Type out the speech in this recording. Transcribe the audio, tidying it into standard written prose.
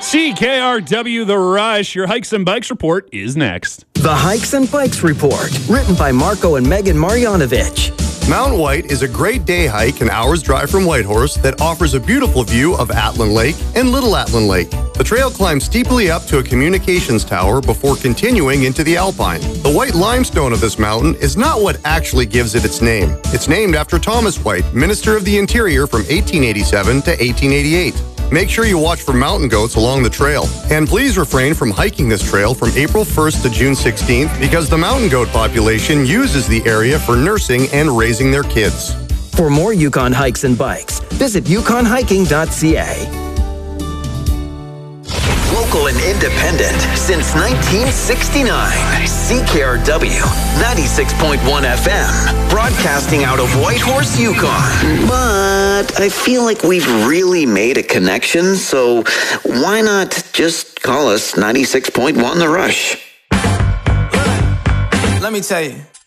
CKRW The Rush, your Hikes and Bikes report is next. The Hikes and Bikes report, written by Marco and Megan Marjanovic. Mount White is a great day hike an hour's drive from Whitehorse that offers a beautiful view of Atlin Lake and Little Atlin Lake. The trail climbs steeply up to a communications tower before continuing into the Alpine. The white limestone of this mountain is not what actually gives it its name. It's named after Thomas White, Minister of the Interior from 1887 to 1888. Make sure you watch for mountain goats along the trail. And please refrain from hiking this trail from April 1st to June 16th because the mountain goat population uses the area for nursing and raising their kids. For more Yukon Hikes and Bikes, visit yukonhiking.ca. Local and independent since 1969. CKRW 96.1 FM. Broadcasting out of Whitehorse, Yukon. But I feel like we've really made a connection, so why not just call us 96.1 The Rush? Let me tell you.